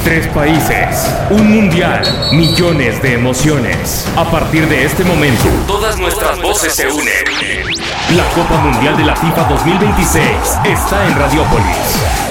3 países, un mundial, millones de emociones. A partir de este momento, todas nuestras voces se unen. La Copa Mundial de la FIFA 2026 está en Radiópolis.